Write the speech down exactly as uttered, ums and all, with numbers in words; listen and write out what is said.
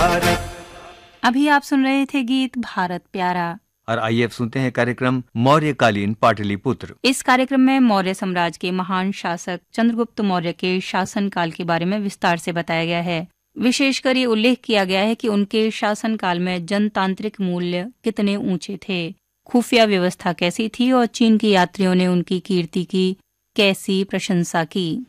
भारत। अभी आप सुन रहे थे गीत भारत प्यारा। और आइए अब सुनते हैं कार्यक्रम मौर्यकालीन पाटलिपुत्र। इस कार्यक्रम में मौर्य साम्राज्य के महान शासक चंद्रगुप्त मौर्य के शासन काल के बारे में विस्तार से बताया गया है। विशेषकर ये उल्लेख किया गया है कि उनके शासन काल में जनतांत्रिक मूल्य कितने ऊंचे थे, खुफिया व्यवस्था कैसी थी और चीन के यात्रियों ने उनकी कीर्ति की कैसी प्रशंसा की।